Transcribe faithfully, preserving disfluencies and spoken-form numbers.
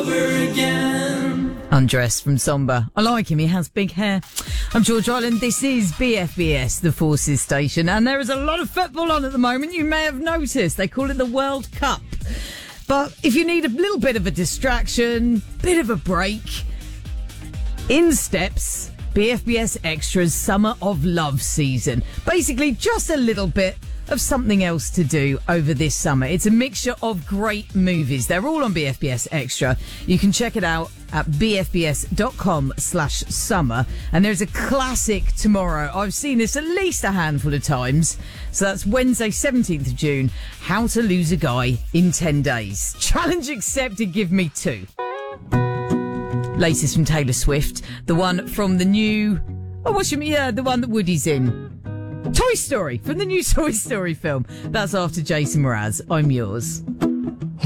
over again. Undress from Somber. I like him, he has big hair. I'm George Island, this is B F B S, the Forces Station, and there is a lot of football on at the moment, you may have noticed. They call it the World Cup. But if you need a little bit of a distraction, bit of a break, in steps B F B S Extra's Summer of Love season. Basically, just a little bit of something else to do over this summer. It's a mixture of great movies. They're all on B F B S Extra. You can check it out at bfbs.com slash summer. And there's a classic tomorrow. I've seen this at least a handful of times. So that's Wednesday, seventeenth of June. How to Lose a Guy in ten days. Challenge accepted. Give me two. Latest from Taylor Swift. The one from the new... Oh, what's your... Yeah, the one that Woody's in. Toy Story, from the new Toy Story film. That's after Jason Mraz. I'm yours.